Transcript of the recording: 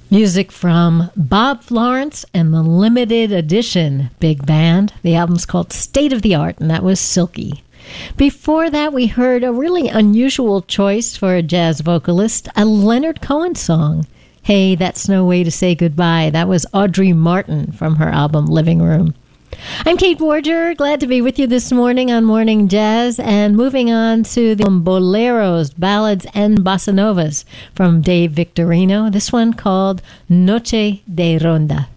Music from Bob Florence and the Limited Edition Big Band. The album's called State of the Art, and that was Silky. Before that, we heard a really unusual choice for a jazz vocalist, a Leonard Cohen song. Hey, That's No Way to Say Goodbye. That was Audrey Martin from her album Living Room. I'm Kate Borger, glad to be with you this morning on Morning Jazz, and moving on to the boleros, ballads, and bossa novas from Dave Victorino. This one called Noche de Ronda.